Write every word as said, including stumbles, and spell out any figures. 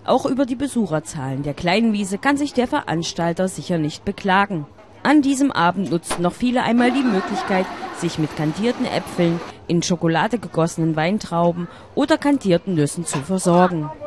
Auch über die Besucherzahlen der kleinen Wiese kann sich der Veranstalter sicher nicht beklagen. An diesem Abend nutzten noch viele einmal die Möglichkeit, sich mit kandierten Äpfeln, in Schokolade gegossenen Weintrauben oder kandierten Nüssen zu versorgen.